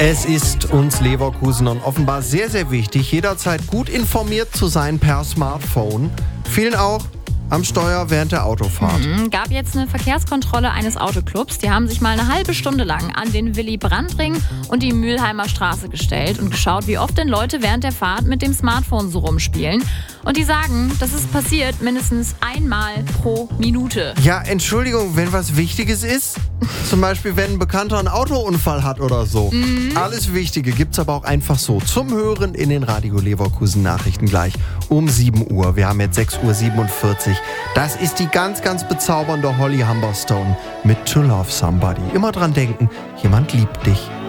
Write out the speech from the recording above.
Es ist uns Leverkusenern offenbar sehr, sehr wichtig, jederzeit gut informiert zu sein per Smartphone. Vielen auch am Steuer während der Autofahrt. Gab jetzt eine Verkehrskontrolle eines Autoclubs. Die haben sich mal eine halbe Stunde lang an den Willy-Brandt-Ring und die Mülheimer Straße gestellt und geschaut, wie oft denn Leute während der Fahrt mit dem Smartphone so rumspielen. Und die sagen, das ist passiert mindestens einmal pro Minute. Ja, Entschuldigung, wenn was Wichtiges ist, zum Beispiel wenn ein Bekannter einen Autounfall hat oder so. Alles Wichtige gibt's aber auch einfach so zum Hören in den Radio Leverkusen Nachrichten gleich um 7 Uhr. Wir haben jetzt 6.47 Uhr. Das ist die ganz, ganz bezaubernde Holly Humberstone mit To Love Somebody. Immer dran denken, jemand liebt dich.